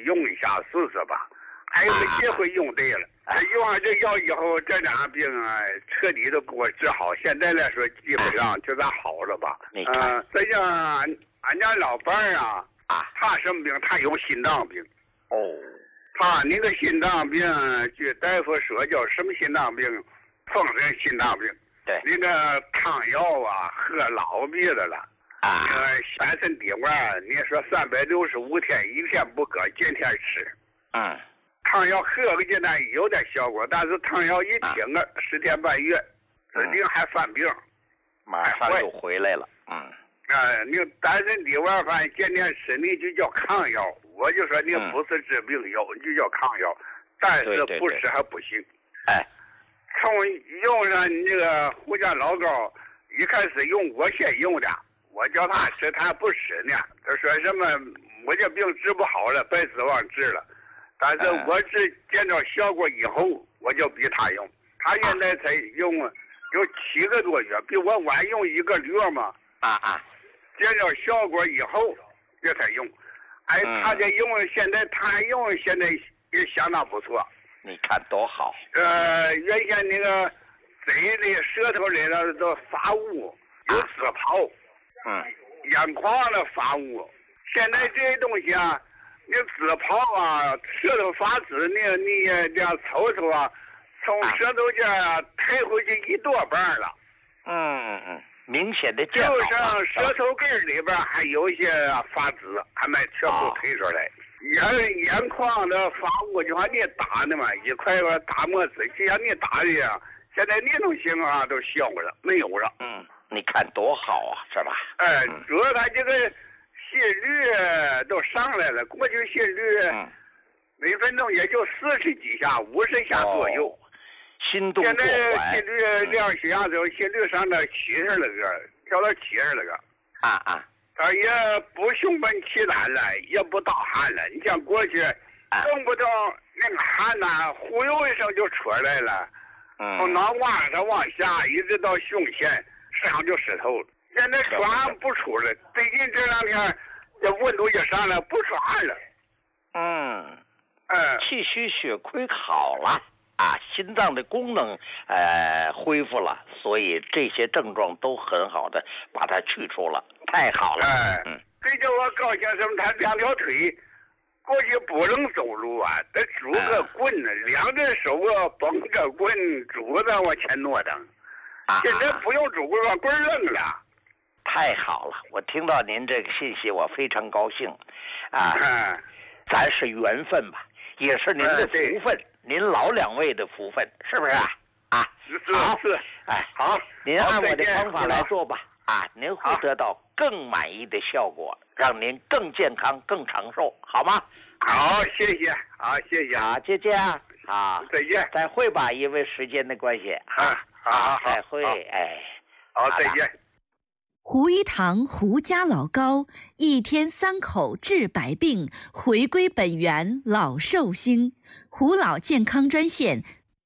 用一下试试吧。还有个机会用对了，用上这药以后，这俩病啊彻底都给我治好。现在来说，基本上就算好了吧。这像俺家老伴儿啊，他什么病？他有心脏病。 哦， 他那个心脏病，据大夫说叫什么心脏病？风湿心脏病。 对， 那个汤药啊，喝老逼的了。全身底丸，你说365天，一天不搁，天天吃。汤药喝个阶段有点效果，但是汤药一停了10天半月，指定还犯病， 马上又回来了。 你单身底丸饭天天吃，你就叫抗药。我就说你不是治病药，你就叫抗药，但是不吃还不行。从用上你这个胡椒老膏，一开始用我先用的，我叫他吃，他不吃呢。他说什么我这病治不好了，白指望治了。但是我是见到效果以后，我就比他用。他现在才用有7个多月，比我晚用1个月嘛。见到效果以后，这才用。他这用现在他用现在也相当不错。 你看多好。 原先那个嘴里、舌头里的都发物，有紫泡，眼眶的发物。现在这些东西啊。你紫泡啊，舌头发紫，你这样抽抽啊，从舌头这儿抬回去1多半了。 明显的见好。 就剩舌头根里边还有一些发紫，还没全部推出来。眼眶的发物就像你打的嘛，一块打沫子，就像你打的呀。现在那种情况都消了，没有了。 你看多好啊，是吧？ 主要他这个。心率都上来了，过去心率每分钟也就40几下、50下左右。 心动过缓。 现在心率量血压之后，心率上到70了个，跳到70了个。他也不胸闷气短了，也不盗汗了。你像过去，动不动那个汗呐，忽悠一声就出来了，从脑瓜上往下一直到胸前，身上就湿透了。现在出汗不出了，最近这2天这温度也上来，不出汗了。 气虚血亏好了心脏的功能恢复了，所以这些症状都很好的把它去除了，太好了。 最叫我高兴什么？他2条腿过去不能走路啊，得拄个棍子，2只手绷着棍，拄着往前挪腾。现在不用拄棍，把棍扔了。 太好了，我听到您这个信息，我非常高兴咱是缘分吧，也是您的福分，您老2位的福分，是不是是。好， 您按我的方法来做吧您会得到更满意的效果，让您更健康、更长寿，好吗？ 好，谢谢。谢谢。 就这样。 再见。 再会吧，因为时间的关系。 好， 再会。 好，再见。 胡一堂胡家老高，1天3口治百病，回归本源老寿星。胡老健康专线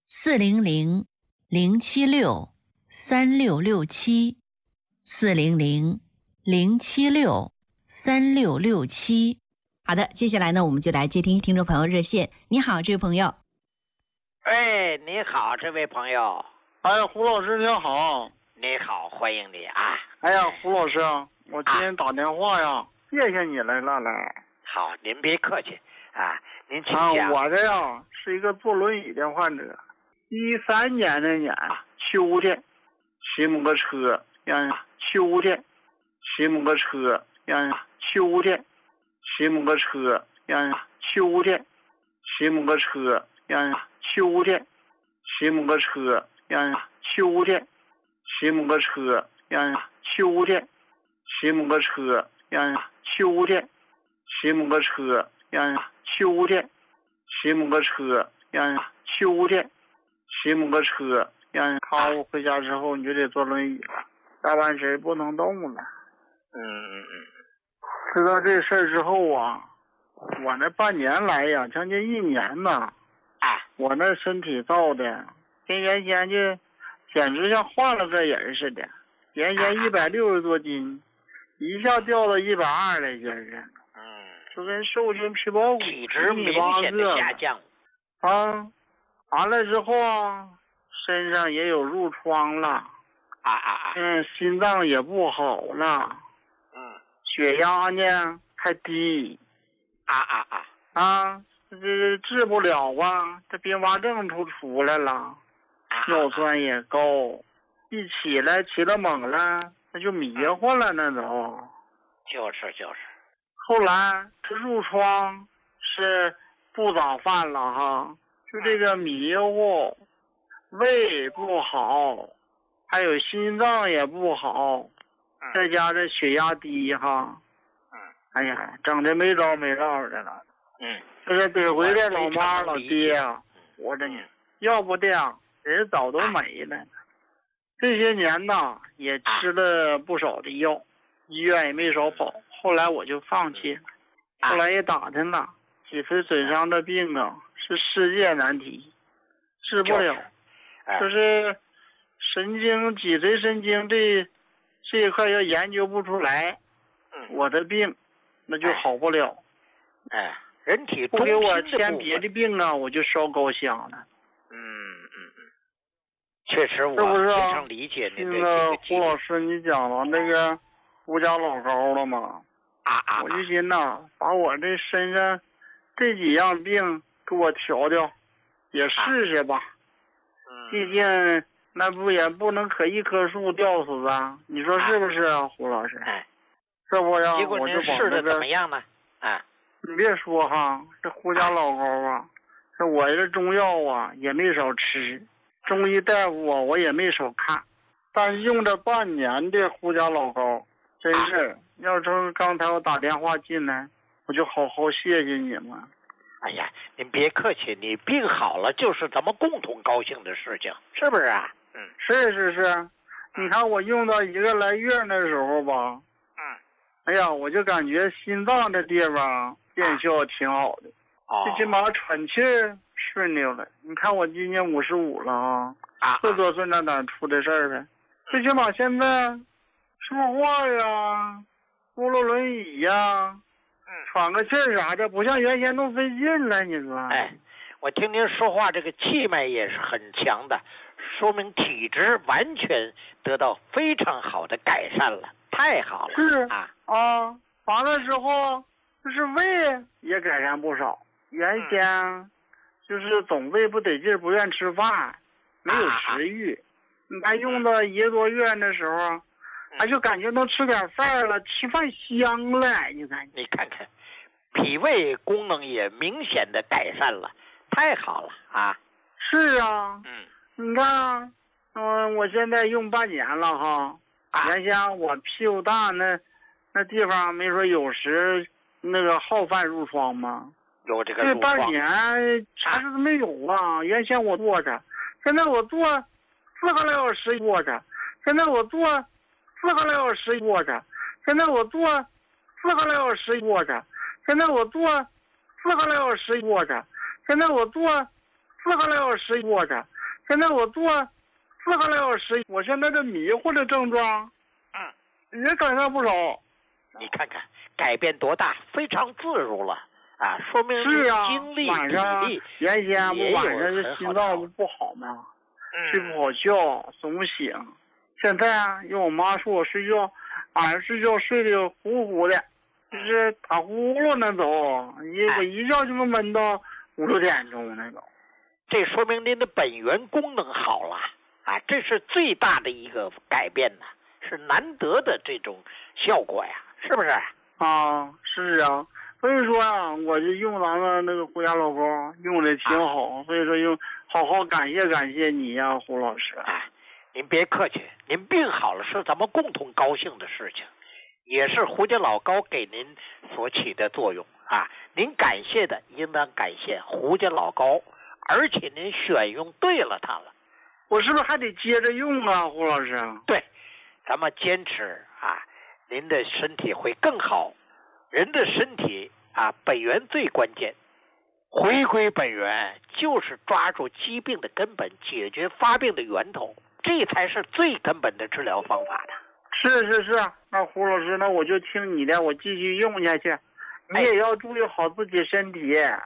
400-076-3667，400-076-3667。好的，接下来呢，我们就来接听众朋友热线。你好，这位朋友。 你好，这位朋友。 胡老师您好。 你好，欢迎你胡老师我今天打电话呀，谢谢你来了。 好，您别客气您请讲。 我这呀是一个坐轮椅的患者，13年的年秋天骑摩托车，秋天骑摩托车，秋天骑摩托车，秋天骑摩托车，秋天骑摩托车，秋天骑摩托车，秋天骑摩托车，秋天骑摩托车，秋天骑摩托车，秋天骑摩托车，我回家之后你就得坐轮椅了，下半身不能动了。知道这事儿之后啊，我那半年来呀，将近1年呐，我那身体造的跟原先就简直像换了个人似的，原先160多斤，一下掉到120来斤了。 就跟受精皮包骨体质明显的下降。 啊，完了之后啊，身上也有褥疮了。心脏也不好了。血压呢还低。这治不了啊，这并发症出来了。尿酸也高，一起了猛了，那就迷糊了，那都。 就是。 后来这褥疮是不早犯了哈，就这个迷糊，胃不好，还有心脏也不好，再加这血压低哈。哎呀，整的没招的了。这是得回来老妈老爹啊，活着呢，要不这样人早都没了。这些年呐，也吃了不少的药，医院也没少跑。后来我就放弃了。后来也打听了，脊髓损伤的病啊是世界难题，治不了。就是脊髓神经这一块要研究不出来，我的病那就好不了。 人体不给我添别的病啊，我就烧高香了。 确实，我非常理解您的这个。 胡老师，你讲了那个胡家老高了吗？我就寻呐，把我这身上这几样病给我调调，也试试吧。毕竟那也不能可一棵树吊死啊，你说是不是啊，胡老师？这不呀， 结果您试的怎么样呢？ 你别说哈，这胡家老高啊，这我这中药啊也没少吃，中医大夫啊我也没少看，但用这半年的胡家老高，真是要说刚才我打电话进来，我就好好谢谢你们。 哎呀，您别客气，你病好了就是咱们共同高兴的事情，是不是啊？ 是，你看我用到1个来月那时候吧，哎呀，我就感觉心脏这地方见效挺好的，最起码喘气顺溜了。你看我今年55了40多岁那哪出的事儿呗？最起码现在说话呀，扶了轮椅呀，喘个气啥的，不像原先那么费劲了。你说？ 我听您说话，这个气脉也是很强的，说明体质完全得到非常好的改善了，太好了。 是完了之后，就是胃也改善不少。原先就是总胃不得劲，不愿吃饭，没有食欲。你看用到1个多月的时候，就感觉能吃点饭了，吃饭香了。你看看，脾胃功能也明显的改善了，太好了啊！ 是啊，你看，我现在用半年了哈。原先我屁股大那地方没说有时那个好犯褥疮吗？ 有这个褥疮。 这半年啥事都没有啊！原先我坐着，现在我坐4个来小时坐着，现在我坐4个来小时坐着，现在我坐4个来小时坐着，现在我坐4个来小时坐着，现在我坐4个来小时坐着，现在我坐4个来小时，我现在这迷糊的症状，也改善不少。 你看看改变多大，非常自如了说明是啊， 精力晚上原先不晚上这心脏不好吗？睡不好觉，总醒。现在因为我妈说我睡觉，晚上睡觉睡得呼呼的，就是打呼噜那种，我一觉就能闷到5、6点钟那种。 这说明您的本源功能好了这是最大的一个改变呢，是难得的这种效果呀，是不是？ 是啊，所以说我就用咱们那个胡家老高用的挺好，所以说好好感谢你呀，胡老师。 您别客气，您病好了是咱们共同高兴的事情，也是胡家老高给您所起的作用您感谢的应当感谢胡家老高，而且您选用对了它了。 我是不是还得接着用啊，胡老师？ 对，咱们坚持您的身体会更好。人的身体本源最关键，回归本源就是抓住疾病的根本，解决发病的源头，这才是最根本的治疗方法的。 是，那胡老师，那我就听你的，我继续用下去。 你也要注意好自己身体。